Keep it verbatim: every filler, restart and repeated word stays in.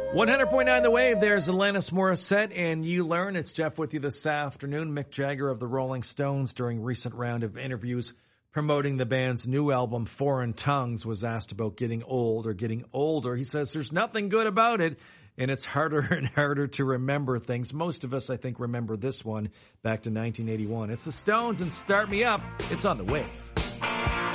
one hundred point nine The Wave, there's Alanis Morissette, and You Learn. It's Jeff with you this afternoon. Mick Jagger of the Rolling Stones, during recent round of interviews promoting the band's new album, Foreign Tongues, was asked about getting old or getting older. He says there's nothing good about it, and it's harder and harder to remember things. Most of us, I think, remember this one back to nineteen eighty-one. It's the Stones and Start Me Up. It's on The Wave.